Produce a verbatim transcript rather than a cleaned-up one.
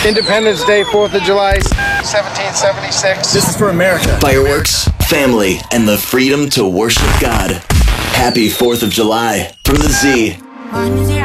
Independence Day, fourth of July, seventeen seventy-six. This is for America. Fireworks, family, and the freedom to worship God. Happy fourth of July from the Z.